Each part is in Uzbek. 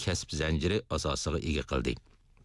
kasb zanjiri asosiga ega qildi.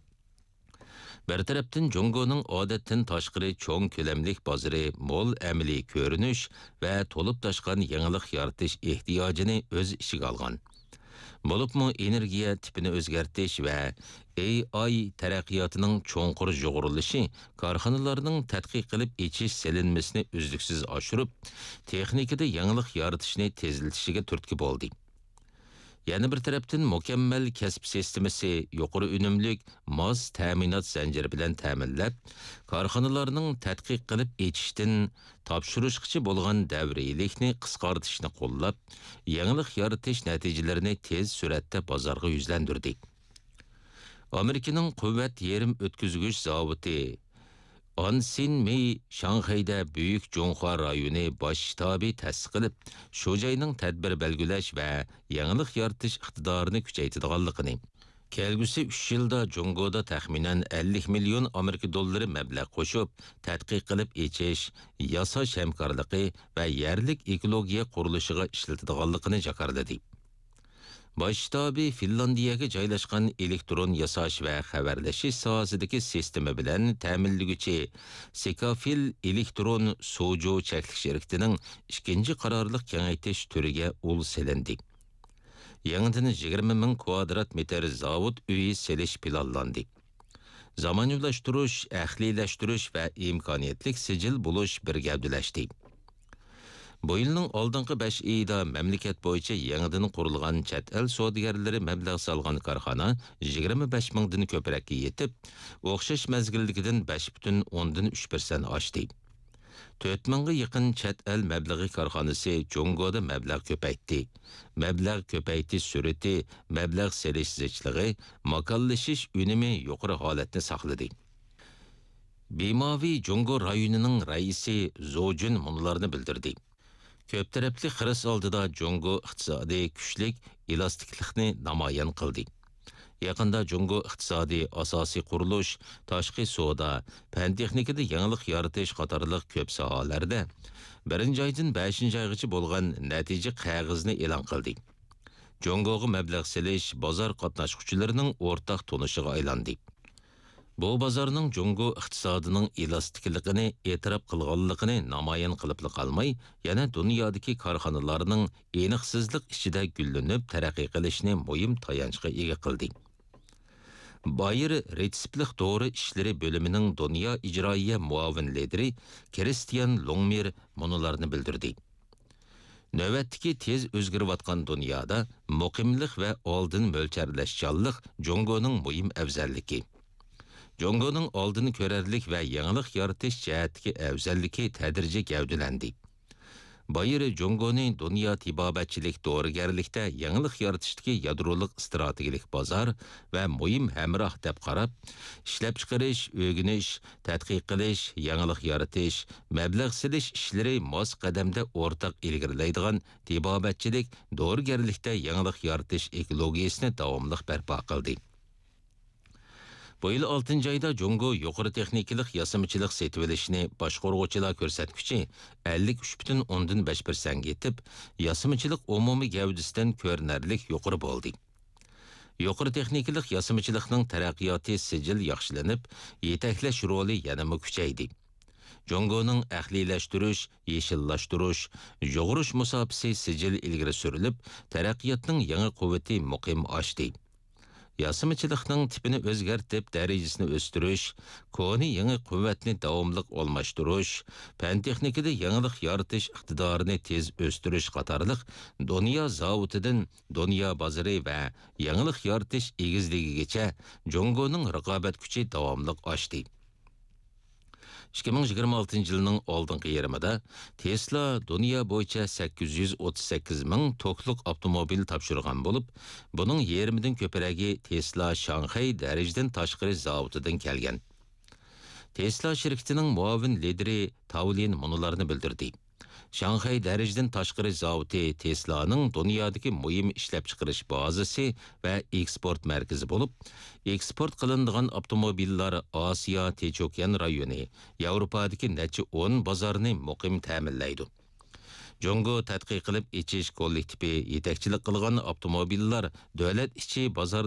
Bir tarafdan Jungoning odatdan tashqari cho'ng ko'lamlik bozori, mo'l amaliy ko'rinish va to'lib toshgan yangilik yaratish ehtiyojini o'z ishiga olgan. Bo'libmi energiya tipini o'zgartirish va AI taraqqiyotining cho'nqur yo'g'rilishi korxonalarning tadqiq qilib echish selinmasini uzluksiz oshirib, texnikada yangilik yaratishni tezlatishiga turtki bo'ldi. Yana bir tarafdan mukammal kasb sistemasi yuqori unumlik mos ta'minot zanjiri bilan ta'minlab, korxonalarning tadqiq qilib etishdan topshirishchi bo'lgan davriylikni qisqartishni qo'llab, yangilik yaratish natijalarini tez suratda bozorga yuzlandirdi. Amerikaning quvvat yerim o'tkazgich zavodi Ansin Mei Shanghayda Büyük Jonghua rayoni bosh shtabi ta'sis qilib, shu joyning tadbir belgilash va yangilik yaratish iqtidorini kuchaytirganligini, kelgusi 3 yilda Jongoda taxminan 50 million Amerika dollari mablag' qo'shib, tadqiq qilib echish, yasash hamkorligi va yerlik ekologiya qurilishiga ishlatilganligini jakarladi. Bosh shtabi Finlandiyaga joylashgan elektron yasash va xabarlashish sohasidagi sistema bilan ta'minlaguvchi Sekafil elektron sojo cheklik shirkatining ikkinchi qarorliq kengaytirish turiga ul selindi. Yangidan 20 ming kvadrat metr zavod uyi selish planlandi. Zamonaviylashtirish, ahlilashtirish va imkoniyatlik sijil bo'lish bir gavdalashdi. Bu yilning oldingi 5 oyida mamlakat bo'yicha yangidan qurilgan chet el savdogarlari mablag' solgan korxona 25 mingdan ko'proqqa yetib, o'xshash mazgilligidan 5,3% oshdi. 4 mingga yaqin chet el mablag'i korxonasi Jongoda mablag' ko'paytdi. Mablag' ko'paytish surati, mablag' selish zichligi, makallashish unumi yuqori holatni saqladi. Bimavi Jongo rayonining raisi Zojun munlarni bildirdi. Ko'p tarafli xiris oldida Jongo iqtisodiy kuchlik elastiklikni namoyon qildi. Yaqinda Jongo iqtisodiy asosiy qurilish, tashqi savdo, fan texnikada yangilik yaratish qatorliq ko'p sohalarda 1-oydan 5-oygacha bo'lgan natija qog'ozni e'lon qildi. Jongoga mablag' selish bozor qatnashchilarining o'rtaq tonishiga aylandi. Bu bozorning Jongo iqtisodining elastikligini e'tirof qilganligini namoyon qilib qolmay, yana dunyodagi korxonalarning aniqsizlik ichida gullanib taraqqiy qilishni muhim tayanchga ega qildi. Bayer retseptlik to'g'ri ishlari bo'limining dunyo ijroiya muavin lideri Kristian Longmir munolarni bildirdi. Navbatdagi tez o'zgarayotgan dunyoda muqimlik va oldin mo'lcharlashchanlik Jongoning muhim afzalligi. Jongoning oldini ko'rarlik va yangilik yaratish jihatdagi afzalligi tadrijiy gavdalandi. Bayer Jongoning dunyo tibobatchilik to'g'rigarlikda yangilik yaratishdagi yadrolik strategik bozor va muhim hamroh deb qarab, ishlab chiqarish, o'rganish, tadqiq qilish, yangilik yaratish, mablag' silish ishlari mos qadamda o'rtaq ilgarilaydigan tibobatchilik to'g'rigarlikda yangilik yaratish ekologiyasini davomli barpo qildi. Bu yil 6-oyda Jongo yuqori texnikalik yasamchilik setib olishni boshqaruvchilar ko'rsatkichi 53,5% yetib, yasamchilik umumiy gavdasidan ko'rinarlik yuqori bo'ldi. Yuqori texnikalik yasamchilikning taraqqiyoti sijil yaxshilanib, yetaklash roli yanada kuchaydi. Jongoning ahlilashtirish, yeshillashtirish, yo'g'rish musofasi sijil ilgari surilib, taraqqiyotning yangi quvvati muqim oshdi. Yasamchilikning tipini o'zgartib, darajasini o'stirish, koni yangi quvvatni davomli almashtirish, fan texnikada yangilik yaratish iqtidorini tez o'stirish qatorliq dunyo zavodidan dunyo bozori va yangilik yaratish egizligigacha Jongoning raqobat kuchi davomli oshdi. 2026 yılının oldingi yarımida Tesla dünya bo'yicha 838 ming to'qliq avtomobil topshirgan bo'lib, buning yarmidan ko'pragi Tesla Shanghai darajadan tashqari zavodidan kelgan. Tesla shirkatining muavin lideri Taolin munolarni bildirdi. Shanghai darajadan tashqari zavodi Tesla'ning dunyodagi muhim ishlab chiqarish bazasi va eksport markazi bo'lib, eksport qilinadigan avtomobillar Osiyo Tinch-okean rayoni, Yevropadagi necha 10 bozorni muqim ta'minlaydi. Jongo tadqiq qilib echish kollektivi yetakchilik qilgan avtomobillar davlat ichi bozor